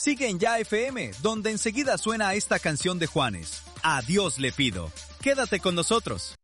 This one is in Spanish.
Sigue en Ya FM, donde enseguida suena esta canción de Juanes. A Dios le pido. Quédate con nosotros.